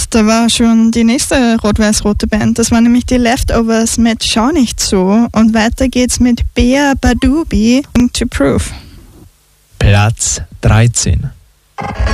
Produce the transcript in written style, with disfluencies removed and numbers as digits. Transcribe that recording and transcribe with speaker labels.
Speaker 1: da war schon die nächste rot-weiß-rote Band. Das war nämlich die Leftovers mit Schau nicht so. Und weiter geht's mit Bea Badubi und To Prove.
Speaker 2: Platz 13.